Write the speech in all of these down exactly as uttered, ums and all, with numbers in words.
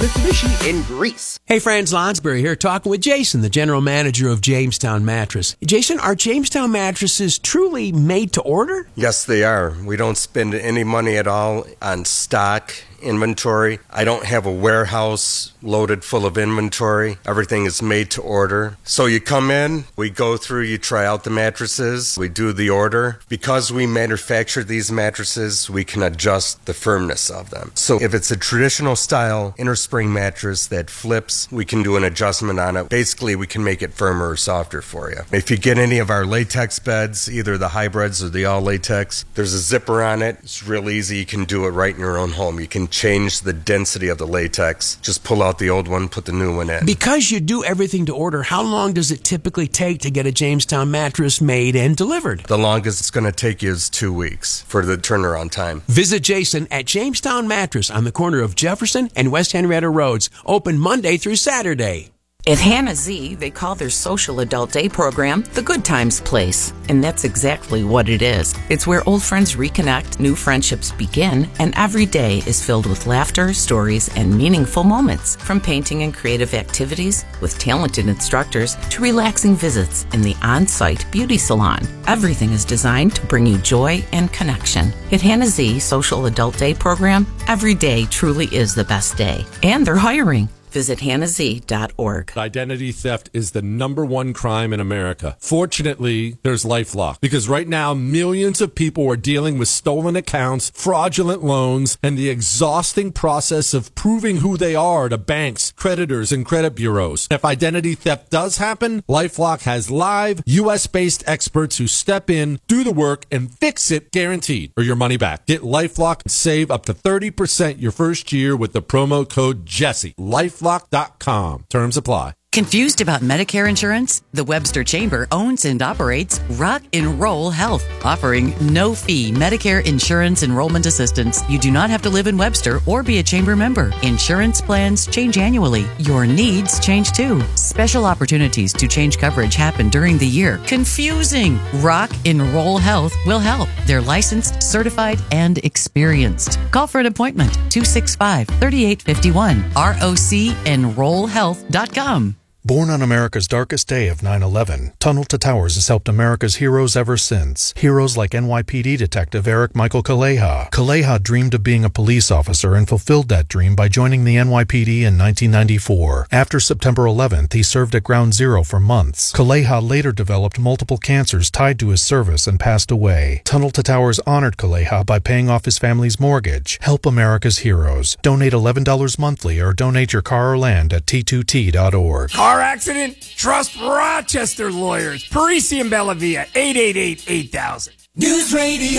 Mitsubishi in Greece. Hey friends, Lonsberry here, talking with Jason, the general manager of Jamestown Mattress. Jason, are Jamestown mattresses truly made to order? Yes, they are. We don't spend any money at all on stock, inventory. I don't have a warehouse loaded full of inventory. Everything is made to order. So you come in, we go through, you try out the mattresses, we do the order. Because we manufacture these mattresses, we can adjust the firmness of them. So if it's a traditional style innerspring mattress that flips, we can do an adjustment on it. Basically, we can make it firmer or softer for you. If you get any of our latex beds, either the hybrids or the all latex, there's a zipper on it. It's real easy. You can do it right in your own home. You can change the density of the latex. Just pull out the old one, put the new one in. Because you do everything to order, how long does it typically take to get a Jamestown mattress made and delivered? The longest it's going to take you is two weeks for the turnaround time. Visit Jason at Jamestown Mattress on the corner of Jefferson and West Henrietta Roads. Open Monday through Saturday. At Hannah Z, they call their social adult day program the Good Times Place. And that's exactly what it is. It's where old friends reconnect, new friendships begin, and every day is filled with laughter, stories, and meaningful moments. From painting and creative activities with talented instructors to relaxing visits in the on-site beauty salon. Everything is designed to bring you joy and connection. At Hannah Z Social Adult Day program, every day truly is the best day. And they're hiring. Visit hannah z dot org. Identity theft is the number one crime in America. Fortunately, there's LifeLock, because right now millions of people are dealing with stolen accounts, fraudulent loans, and the exhausting process of proving who they are to banks, creditors, and credit bureaus. If identity theft does happen, LifeLock has live U S-based experts who step in, do the work, and fix it guaranteed, or your money back. Get LifeLock and save up to thirty percent your first year with the promo code Jesse. LifeLock dot com. Terms apply. Confused about Medicare insurance? The Webster Chamber owns and operates Rock and Roll Health, offering no-fee Medicare insurance enrollment assistance. You do not have to live in Webster or be a Chamber member. Insurance plans change annually. Your needs change too. Special opportunities to change coverage happen during the year. Confusing! Rock and Roll Health will help. They're licensed, certified, and experienced. Call for an appointment. two six five, three eight five one. R O C enroll health dot com. Born on America's darkest day of nine eleven, Tunnel to Towers has helped America's heroes ever since. Heroes like N Y P D Detective Eric Michael Kaleha. Kaleha dreamed of being a police officer and fulfilled that dream by joining the N Y P D in nineteen ninety-four. After September eleventh, he served at Ground Zero for months. Kaleha later developed multiple cancers tied to his service and passed away. Tunnel to Towers honored Kaleha by paying off his family's mortgage. Help America's heroes. Donate eleven dollars monthly or donate your car or land at T two T dot org. Car accident? Trust Rochester Lawyers. Parisi and Bellavia, eight eight eight, eight thousand. News Radio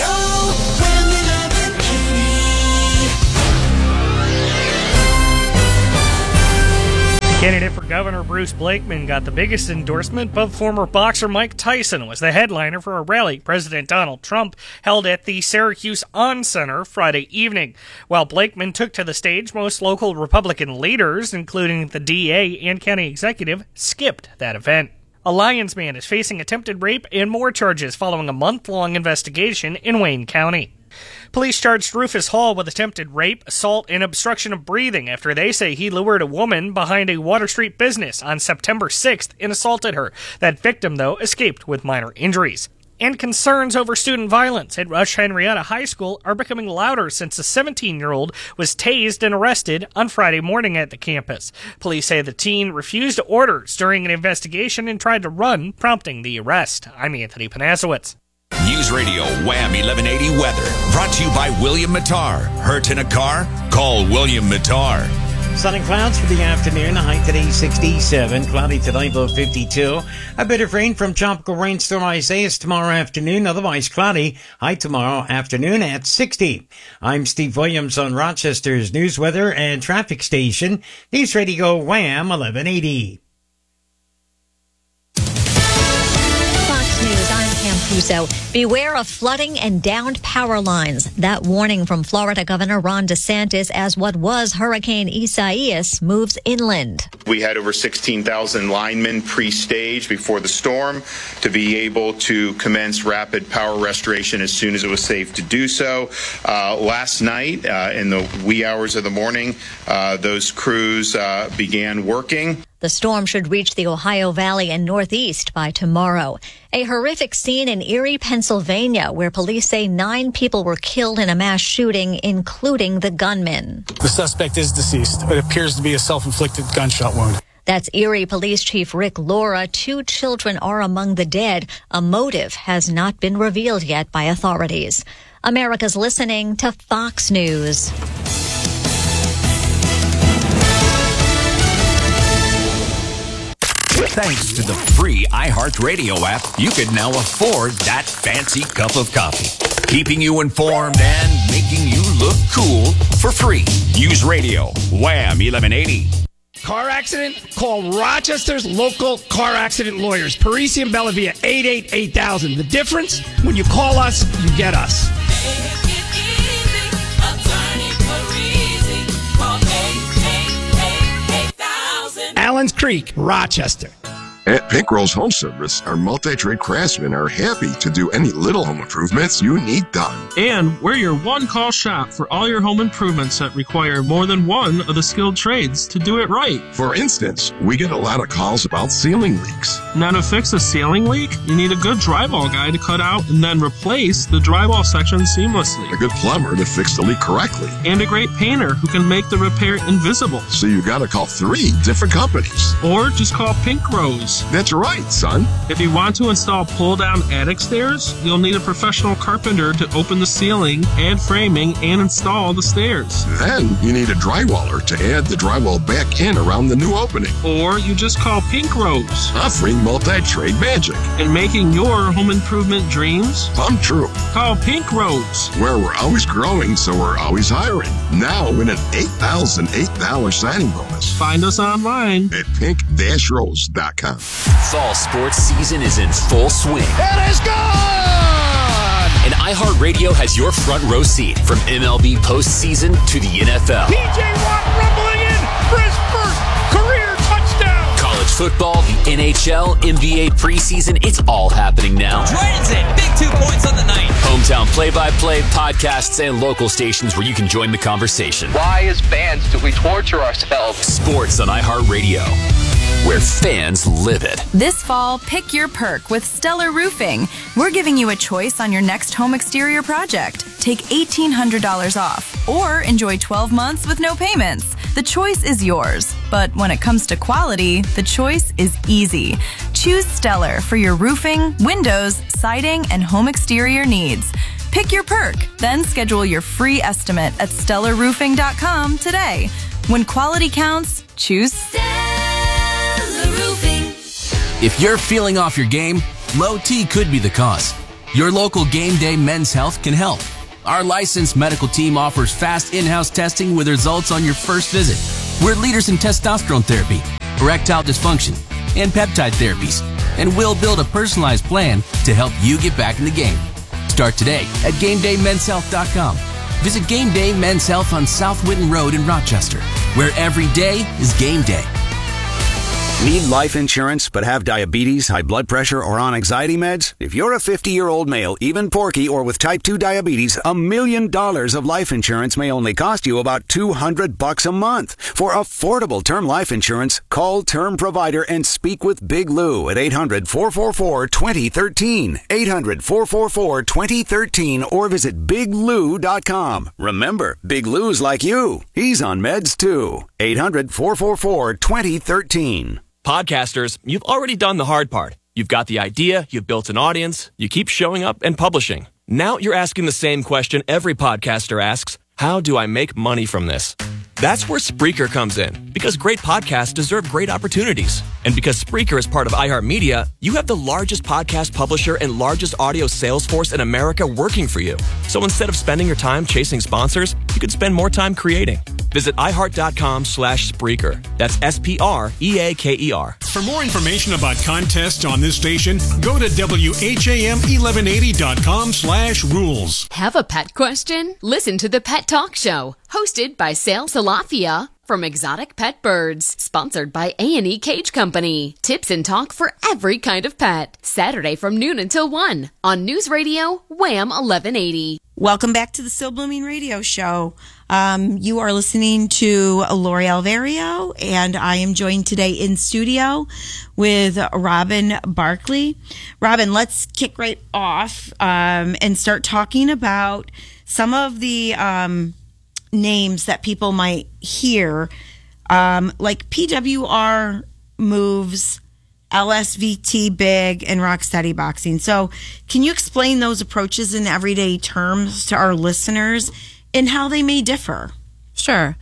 eleven eighty. Candidate for Governor Bruce Blakeman got the biggest endorsement, but former boxer Mike Tyson was the headliner for a rally President Donald Trump held at the Syracuse On Center Friday evening. While Blakeman took to the stage, most local Republican leaders, including the D A and county executive, skipped that event. A Lyons man is facing attempted rape and more charges following a month-long investigation in Wayne County. Police charged Rufus Hall with attempted rape, assault, and obstruction of breathing after they say he lured a woman behind a Water Street business on September sixth and assaulted her. That victim, though, escaped with minor injuries. And concerns over student violence at Rush Henrietta High School are becoming louder since a seventeen-year-old was tased and arrested on Friday morning at the campus. Police say the teen refused orders during an investigation and tried to run, prompting the arrest. I'm Anthony Panasowitz. News Radio Wham eleven eighty weather, brought to you by William Mattar. Hurt in a car? Call William Mattar. Sun and clouds for the afternoon. High today sixty-seven. Cloudy tonight, low fifty-two. A bit of rain from tropical rainstorm Isaias tomorrow afternoon. Otherwise cloudy. High tomorrow afternoon at sixty. I'm Steve Williams on Rochester's news, weather, and traffic station. News Radio Wham eleven eighty. Fox News, I'm Pam do so. Beware of flooding and downed power lines. That warning from Florida Governor Ron DeSantis as what was Hurricane Isaias moves inland. We had over sixteen thousand linemen pre-staged before the storm to be able to commence rapid power restoration as soon as it was safe to do so. Uh, last night, uh, in the wee hours of the morning, uh, those crews uh, began working. The storm should reach the Ohio Valley and Northeast by tomorrow. A horrific scene in Erie, Pennsylvania, where police say nine people were killed in a mass shooting, including the gunman. The suspect is deceased. It appears to be a self-inflicted gunshot wound. That's Erie Police Chief Rick Laura. Two children are among the dead. A motive has not been revealed yet by authorities. America's listening to Fox News. Thanks to the free iHeartRadio app, you can now afford that fancy cup of coffee. Keeping you informed and making you look cool for free. Use radio. Wham eleven eighty. Car accident? Call Rochester's local car accident lawyers. Parisi and Bellavia, eight eight eight thousand. The difference? When you call us, you get us. Allen's Creek, Rochester. At Pink Rose Home Service, our multi-trade craftsmen are happy to do any little home improvements you need done. And we're your one-call shop for all your home improvements that require more than one of the skilled trades to do it right. For instance, we get a lot of calls about ceiling leaks. Now to fix a ceiling leak, you need a good drywall guy to cut out and then replace the drywall section seamlessly. A good plumber to fix the leak correctly. And a great painter who can make the repair invisible. So you gotta call three different companies. Or just call Pink Rose. That's right, son. If you want to install pull-down attic stairs, you'll need a professional carpenter to open the ceiling, add framing, and install the stairs. Then you need a drywaller to add the drywall back in around the new opening. Or you just call Pink Rose. Offering multi-trade magic. And making your home improvement dreams come true. Call Pink Rose. Where we're always growing, so we're always hiring. Now with an eight thousand eight dollars signing bonus. Find us online at pink rose dot com. Fall sports season is in full swing. It is gone! And iHeartRadio has your front row seat from M L B postseason to the N F L. P J Watt rumbling in for his first career touchdown. College football, the N H L, N B A preseason, it's all happening now. Dragons in, big two points on the night. Hometown play-by-play, podcasts, and local stations where you can join the conversation. Why, as fans, do we torture ourselves? Sports on iHeartRadio, where fans live it. This fall, pick your perk with Stellar Roofing. We're giving you a choice on your next home exterior project. Take eighteen hundred dollars off or enjoy twelve months with no payments. The choice is yours. But when it comes to quality, the choice is easy. Choose Stellar for your roofing, windows, siding, and home exterior needs. Pick your perk, then schedule your free estimate at stellar roofing dot com today. When quality counts, choose Stellar Roofing. If you're feeling off your game, low T could be the cause. Your local Game Day Men's Health can help. Our licensed medical team offers fast in-house testing with results on your first visit. We're leaders in testosterone therapy, erectile dysfunction, and peptide therapies, and we'll build a personalized plan to help you get back in the game. Start today at game day men's health dot com. Visit Game Day Men's Health on South Whitten Road in Rochester, where every day is game day. Need life insurance but have diabetes, high blood pressure, or on anxiety meds? If you're a fifty-year-old male, even porky, or with type two diabetes, a million dollars of life insurance may only cost you about two hundred bucks a month. For affordable term life insurance, call Term Provider and speak with Big Lou at eight hundred, four four four, two zero one three, eight hundred, four four four, two zero one three, or visit big lou dot com. Remember, Big Lou's like you. He's on meds too. eight hundred, four four four, two zero one three. Podcasters, you've already done the hard part. You've got the idea, you've built an audience, you keep showing up and publishing. Now you're asking the same question every podcaster asks, how do I make money from this? That's where Spreaker comes in, because great podcasts deserve great opportunities. And because Spreaker is part of iHeartMedia, you have the largest podcast publisher and largest audio sales force in America working for you. So instead of spending your time chasing sponsors, you could spend more time creating. Visit iHeart.com slash Spreaker. That's S P R E A K E R. For more information about contests on this station, go to W H A M eleven eighty dot com slash rules. Have a pet question? Listen to the Pet Talk Show, hosted by Sal Salafia from Exotic Pet Birds, sponsored by A and E Cage Company. Tips and talk for every kind of pet. Saturday from noon until one on News Radio Wham eleven eighty. Welcome back to the Still Blooming Radio Show. Um, you are listening to Lori Alvario, and I am joined today in studio with Robin Barkley. Robin, let's kick right off um, and start talking about some of the um, names that people might hear, um, like P W R Moves, L S V T Big, and Rocksteady Boxing. So can you explain those approaches in everyday terms to our listeners and how they may differ? Sure.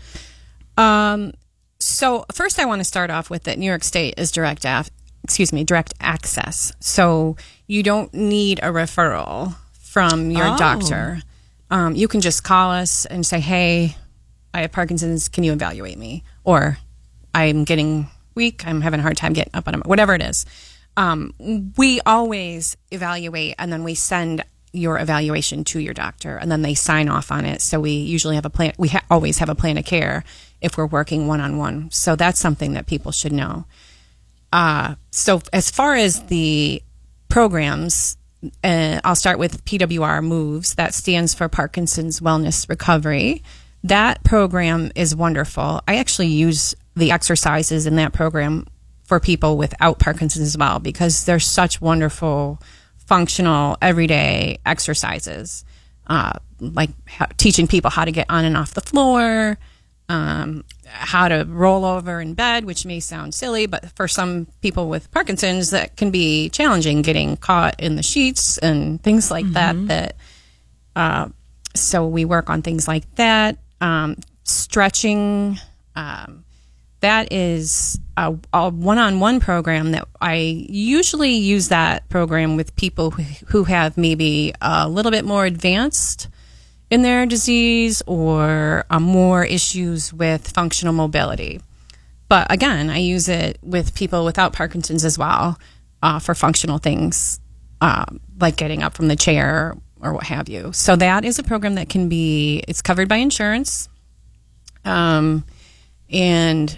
Um, so first I want to start off with that New York State is direct af- excuse me, direct access. So you don't need a referral from your Oh. doctor. Um, you can just call us and say, hey, I have Parkinson's. Can you evaluate me? Or I'm getting weak. I'm having a hard time getting up on it, whatever it is. Um, we always evaluate, and then we send your evaluation to your doctor, and then they sign off on it. So we usually have a plan. We ha- always have a plan of care if we're working one-on-one. So that's something that people should know. Uh, so as far as the programs, uh, I'll start with P W R Moves. That stands for Parkinson's Wellness Recovery. That program is wonderful. I actually use the exercises in that program for people without Parkinson's as well, because they're such wonderful, functional, everyday exercises, uh, like how, teaching people how to get on and off the floor, um, how to roll over in bed, which may sound silly, but for some people with Parkinson's, that can be challenging, getting caught in the sheets and things like mm-hmm. that. That uh, so we work on things like that. Um, stretching, um, that is a, a one-on-one program that I usually use that program with people who, who have maybe a little bit more advanced in their disease or uh, more issues with functional mobility. But again, I use it with people without Parkinson's as well uh, for functional things uh, like getting up from the chair or what have you. So that is a program that can be, it's covered by insurance. Um, and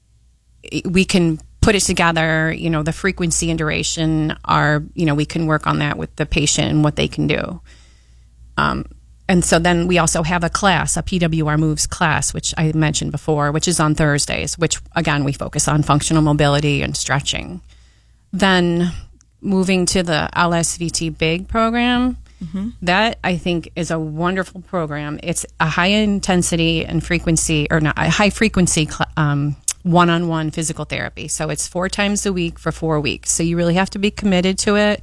we can put it together, you know, the frequency and duration are, you know, we can work on that with the patient and what they can do. Um, and so then we also have a class, a P W R Moves class, which I mentioned before, which is on Thursdays, which again, we focus on functional mobility and stretching. Then moving to the L S V T Big program, mm-hmm. that I think is a wonderful program. It's a high intensity and frequency, or not a high frequency cl- um, one-on-one physical therapy. So it's four times a week for four weeks. So you really have to be committed to it.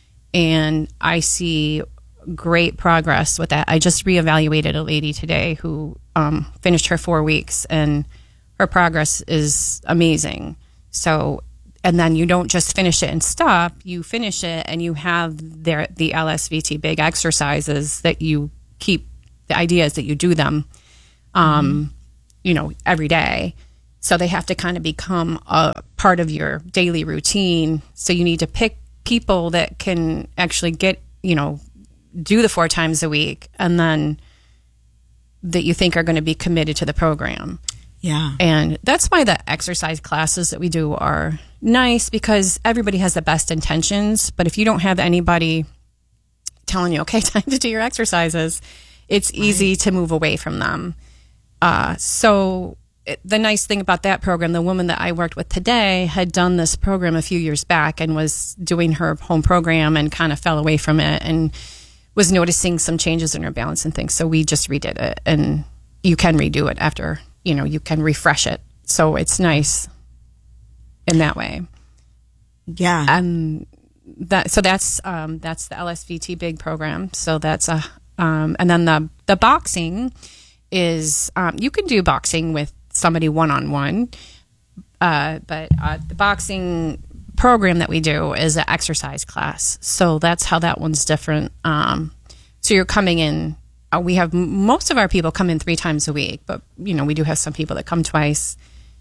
And I see great progress with that. I just reevaluated a lady today who um, finished her four weeks and her progress is amazing. So, and then you don't just finish it and stop, you finish it and you have their, the L S V T Big exercises that you keep, the idea is that you do them, um, mm-hmm. you know, every day. So they have to kind of become a part of your daily routine. So you need to pick people that can actually get, you know, do the four times a week and then that you think are going to be committed to the program. Yeah. And that's why the exercise classes that we do are nice, because everybody has the best intentions. But if you don't have anybody telling you, okay, time to do your exercises, it's right. easy to move away from them. Uh, so it, the nice thing about that program, the woman that I worked with today had done this program a few years back and was doing her home program and kind of fell away from it and was noticing some changes in her balance and things. So we just redid it, and you can redo it after, you know, you can refresh it. So it's nice in that way. Yeah. Um, that, so that's, um, that's the L S V T Big program. So that's a, um, and then the, the boxing is, um, you can do boxing with somebody one-on-one. Uh, but, uh, the boxing program that we do is an exercise class. So that's how that one's different. Um, so you're coming in uh, we have most of our people come in three times a week, but you know we do have some people that come twice.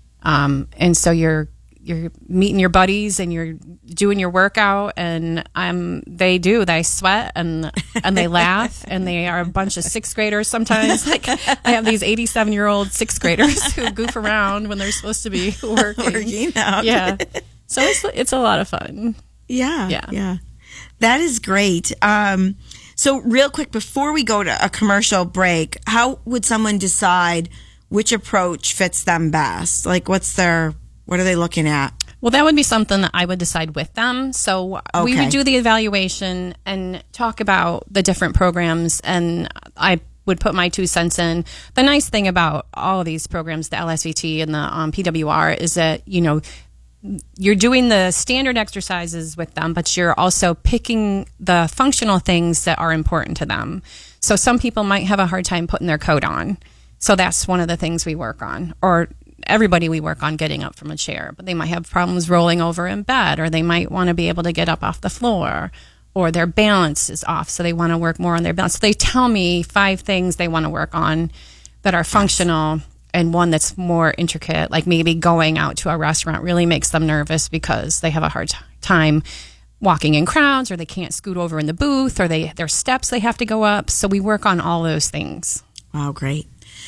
Um, and so you're you're meeting your buddies and you're doing your workout, and um, they do they sweat and and they laugh, and they are a bunch of sixth graders sometimes. Like I have these eighty-seven year old sixth graders who goof around when they're supposed to be working. Working out. Yeah, so it's it's a lot of fun. Yeah, yeah, yeah. That is great. Um, so real quick before we go to a commercial break, how would someone decide which approach fits them best? Like, what's their What are they looking at? Well, that would be something that I would decide with them. So okay. we would do the evaluation and talk about the different programs, and I would put my two cents in. The nice thing about all of these programs, the L S V T and the um, P W R, is that, you know, you're doing the standard exercises with them, but you're also picking the functional things that are important to them. So some people might have a hard time putting their coat on. So that's one of the things we work on. Or everybody we work on getting up from a chair, but they might have problems rolling over in bed, or they might want to be able to get up off the floor, or their balance is off, so they want to work more on their balance. So they tell me five things they want to work on that are functional, and one that's more intricate, like maybe going out to a restaurant really makes them nervous because they have a hard t- time walking in crowds, or they can't scoot over in the booth, or they there's steps they have to go up. So we work on all those things. Wow, great.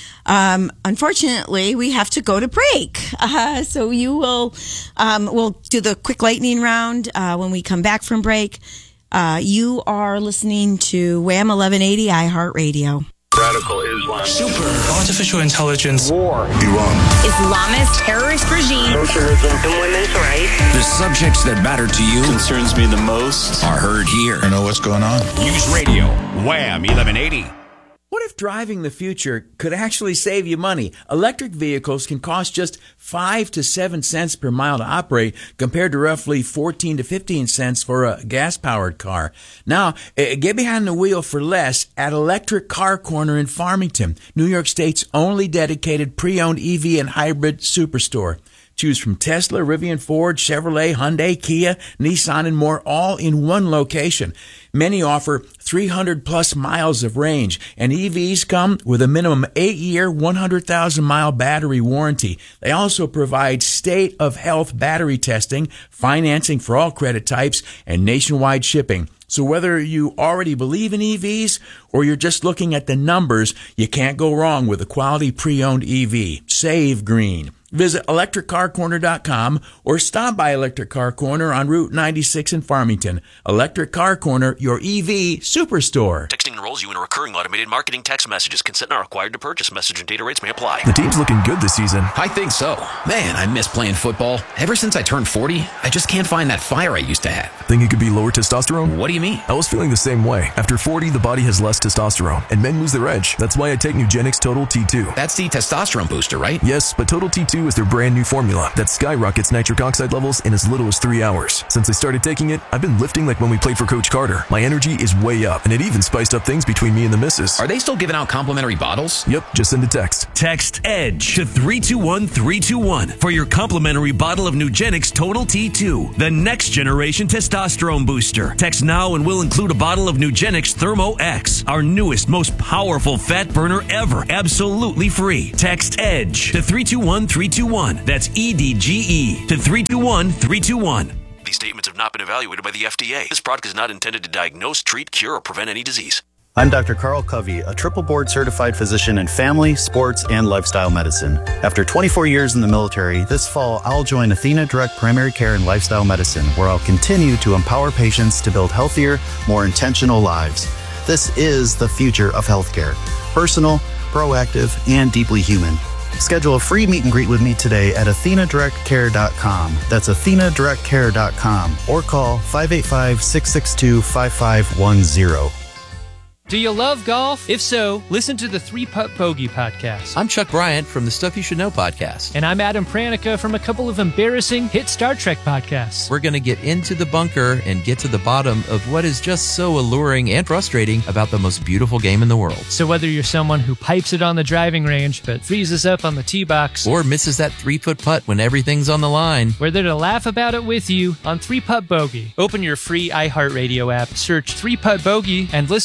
Um, unfortunately, we have to go to break. Uh, so you will, um, we'll do the quick lightning round uh, when we come back from break. Uh, you are listening to Wham eleven eighty iHeartRadio. Radical Islam. Super. Artificial intelligence. War. Iran. Islamist terrorist regime. Socialism. And women's rights. The subjects that matter to you Concerns me the most. are heard here. I know what's going on. News Radio, Wham eleven eighty. What if driving the future could actually save you money? Electric vehicles can cost just five to seven cents per mile to operate, compared to roughly fourteen to fifteen cents for a gas-powered car. Now, get behind the wheel for less at Electric Car Corner in Farmington, New York State's only dedicated pre-owned E V and hybrid superstore. Choose from Tesla, Rivian, Ford, Chevrolet, Hyundai, Kia, Nissan, and more, all in one location. Many offer three hundred plus miles of range, and E Vs come with a minimum eight year, one hundred thousand mile battery warranty. They also provide state-of-health battery testing, financing for all credit types, and nationwide shipping. So whether you already believe in E Vs or you're just looking at the numbers, you can't go wrong with a quality pre-owned E V. Save green. Visit electric car corner dot com or stop by Electric Car Corner on Route ninety-six in Farmington. Electric Car Corner, your E V superstore. Texting enrolls you in a recurring automated marketing text messages. Consent not required to purchase. Message and data rates may apply. The team's looking good this season. I think so. Man, I miss playing football. Ever since I turned forty, I just can't find that fire I used to have. Think it could be lower testosterone? What do you mean? I was feeling the same way. After forty, the body has less testosterone, and men lose their edge. That's why I take Nugenix Total T two. That's the testosterone booster, right? Yes, but Total T two is their brand new formula that skyrockets nitric oxide levels in as little as three hours. Since I started taking it, I've been lifting like when we played for Coach Carter. My energy is way up, and it even spiced up things between me and the missus. Are they still giving out complimentary bottles? Yep, just send a text. Text EDGE to three two one three two one for your complimentary bottle of Nugenix Total T two, the next generation testosterone booster. Text now and we'll include a bottle of Nugenix Thermo X, our newest, most powerful fat burner ever, absolutely free. Text EDGE to three two one three two one. That's E D G E to three two one three two one. These statements have not been evaluated by the F D A. This product is not intended to diagnose, treat, cure, or prevent any disease. I'm Doctor Carl Covey, a triple board certified physician in family, sports, and lifestyle medicine. After twenty-four years in the military, this fall I'll join Athena Direct Primary Care and Lifestyle Medicine, where I'll continue to empower patients to build healthier, more intentional lives. This is the future of healthcare. Personal, proactive, and deeply human. Schedule a free meet and greet with me today at athena direct care dot com. That's athena direct care dot com, or call five eight five, six six two, five five one zero. Do you love golf? If so, listen to the Three Putt Bogey podcast. I'm Chuck Bryant from the Stuff You Should Know podcast. And I'm Adam Pranica from a couple of embarrassing hit Star Trek podcasts. We're going to get into the bunker and get to the bottom of what is just so alluring and frustrating about the most beautiful game in the world. So whether you're someone who pipes it on the driving range but freezes up on the tee box, or misses that three-foot putt when everything's on the line, we're there to laugh about it with you on Three Putt Bogey. Open your free iHeartRadio app, search Three Putt Bogey, and listen now.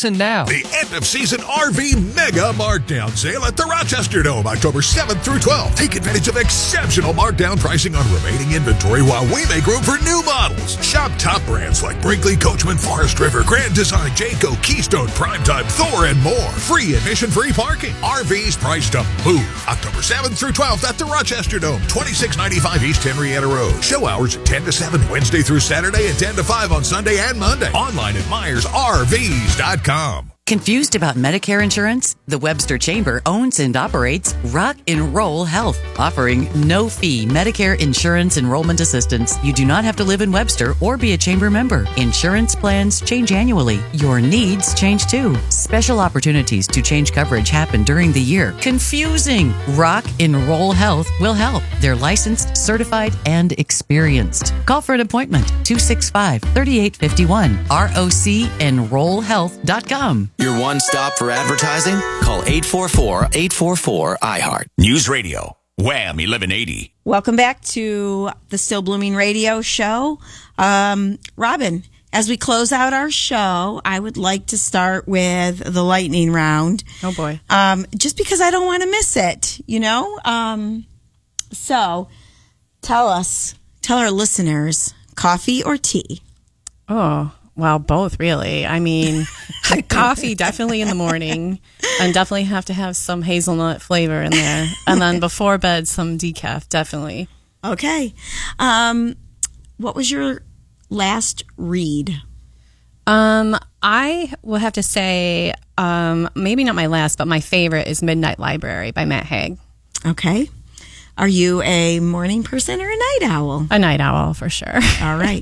The end-of-season R V Mega Markdown Sale at the Rochester Dome, October seventh through twelfth. Take advantage of exceptional markdown pricing on remaining inventory while we make room for new models. Shop top brands like Brinkley, Coachman, Forest River, Grand Design, Jayco, Keystone, Primetime, Thor, and more. Free admission-free parking. R Vs priced to move. October seventh through twelfth at the Rochester Dome, twenty-six ninety-five East Henrietta Road. Show hours ten to seven Wednesday through Saturday and ten to five on Sunday and Monday. Online at Myers R Vs dot com. Confused about Medicare insurance? The Webster Chamber owns and operates Rock Enroll Health, offering no-fee Medicare insurance enrollment assistance. You do not have to live in Webster or be a chamber member. Insurance plans change annually. Your needs change too. Special opportunities to change coverage happen during the year. Confusing! Rock Enroll Health will help. They're licensed, certified, and experienced. Call for an appointment. two six five, three eight five one. R O C enroll health dot com. Your one stop for advertising? Call eight four four, eight four four, I heart. News Radio, Wham eleven eighty. Welcome back to the Still Blooming Radio Show. Um, Robin, as we close out our show, I would like to start with the lightning round. Oh, boy. Um, just because I don't want to miss it, you know? Um, so, tell us, tell our listeners, coffee or tea? Oh, well, both, really. I mean, coffee definitely in the morning, and definitely have to have some hazelnut flavor in there. And then before bed, some decaf, definitely. Okay. Um, what was your last read? Um, I will have to say, um, maybe not my last, but my favorite is Midnight Library by Matt Haig. Okay. Are you a morning person or a night owl? A night owl, for sure. All right.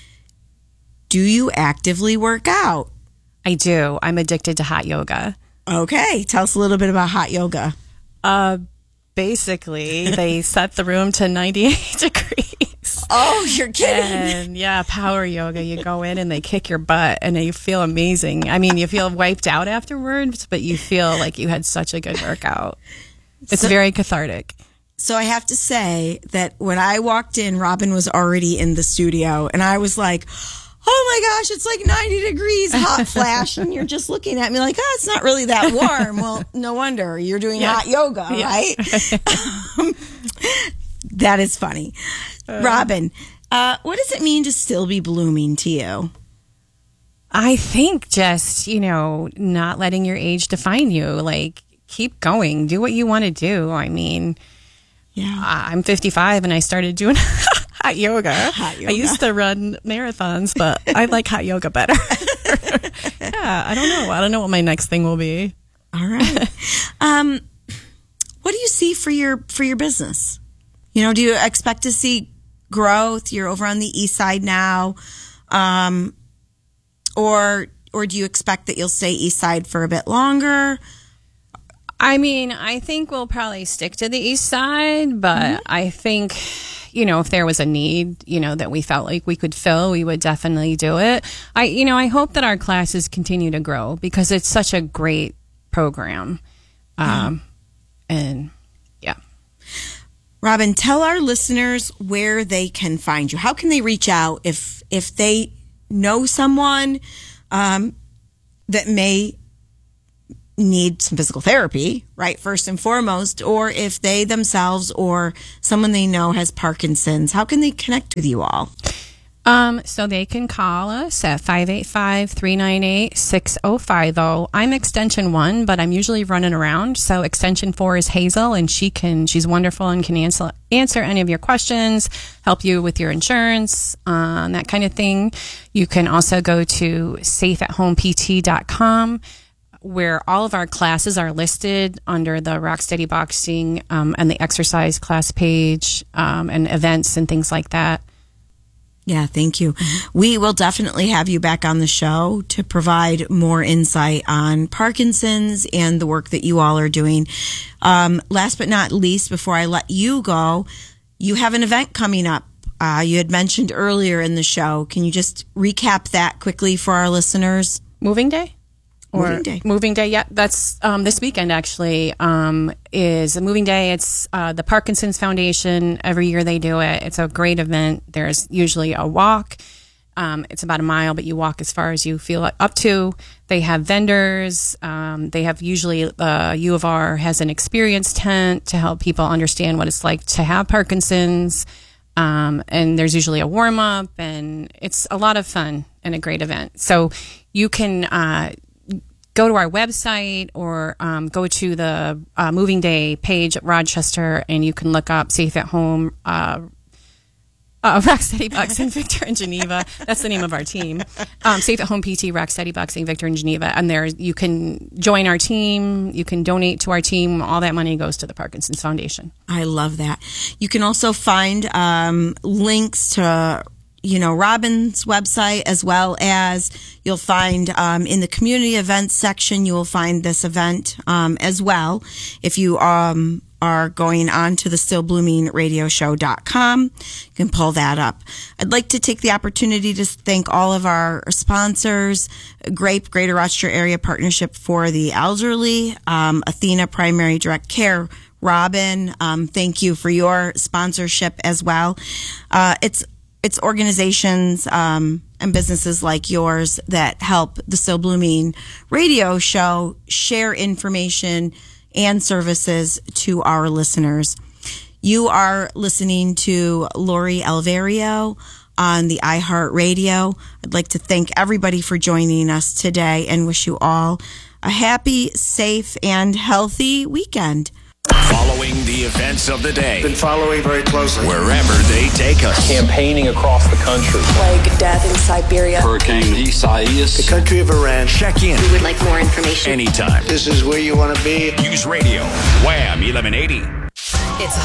Do you actively work out? I do. I'm addicted to hot yoga. Okay. Tell us a little bit about hot yoga. Uh, basically, they set the room to ninety-eight degrees. Oh, you're kidding. And yeah, power yoga. You go in and they kick your butt and you feel amazing. I mean, you feel wiped out afterwards, but you feel like you had such a good workout. It's So- very cathartic. So I have to say that when I walked in, Robin was already in the studio, and I was like, oh my gosh, it's like ninety degrees, hot flash. And you're just looking at me like, oh, it's not really that warm. Well, no wonder you're doing Yeah. hot yoga, Yeah. right? um, that is funny. Uh, Robin, uh, what does it mean to still be blooming to you? I think just, you know, not letting your age define you. Like, keep going. Do what you want to do. I mean, yeah, I'm fifty-five and I started doing hot yoga. Hot yoga. I used to run marathons, but I like hot yoga better. Yeah, I don't know. I don't know what my next thing will be. All right. um, what do you see for your for your business? You know, do you expect to see growth? You're over on the east side now, um, or or do you expect that you'll stay east side for a bit longer? I mean, I think we'll probably stick to the east side, but Mm-hmm. I think, you know, if there was a need, you know, that we felt like we could fill, we would definitely do it. I, you know, I hope that our classes continue to grow because it's such a great program. Um, and yeah. Robin, tell our listeners where they can find you. How can they reach out if if they know someone um, that may need some physical therapy, right, first and foremost, or if they themselves or someone they know has Parkinson's? How can they connect with you all? Um, so they can call us at five eight five, three nine eight, six oh five oh. I'm extension one, but I'm usually running around. So extension four is Hazel, and she can, she's wonderful and can answer, answer any of your questions, help you with your insurance, um, that kind of thing. You can also go to safe at home p t dot com, where all of our classes are listed under the Rocksteady Boxing, um, and the exercise class page, um, and events and things like that. Yeah, thank you. We will definitely have you back on the show to provide more insight on Parkinson's and the work that you all are doing. Um, last but not least, before I let you go, you have an event coming up. Uh, you had mentioned earlier in the show. Can you just recap that quickly for our listeners? Moving Day? Or Moving Day. Moving Day, yeah. That's um, this weekend, actually, um, is a Moving Day. It's uh, the Parkinson's Foundation. Every year they do it. It's a great event. There's usually a walk Um, it's about a mile, but you walk as far as you feel up to. They have vendors. Um, they have usually uh, U of R has an experience tent to help people understand what it's like to have Parkinson's. Um, and there's usually a warm up, and it's a lot of fun and a great event. So you can uh, go to our website or um, go to the uh, Moving Day page at Rochester, and you can look up Safe at Home. Uh, Uh, Rocksteady Boxing, Victor and Geneva. That's the name of our team. Um, Safe at Home P T, Rocksteady Boxing, Victor and Geneva. And there you can join our team. You can donate to our team. All that money goes to the Parkinson's Foundation. I love that. You can also find um, links to, you know, Robin's website, as well as you'll find um, in the community events section, you will find this event um, as well. If you um are going on to the still blooming radio show dot com. You can pull that up. I'd like to take the opportunity to thank all of our sponsors, GRAPE, Greater Rochester Area Partnership for the Elderly, um, Athena Primary Direct Care, Robin, um, thank you for your sponsorship as well. Uh, it's it's organizations um, and businesses like yours that help the Still Blooming radio show share information and services to our listeners. You are listening to Lori Alvario on the iHeartRadio. I'd like to thank everybody for joining us today and wish you all a happy, safe, and healthy weekend. Following the events of the day. Been following very closely. Wherever they take us. Campaigning across the country. Plague, death in Siberia. Hurricane Isaias. The country of Iran. Check in. We would like more information. Anytime. This is where you want to be. News Radio. Wham eleven eighty.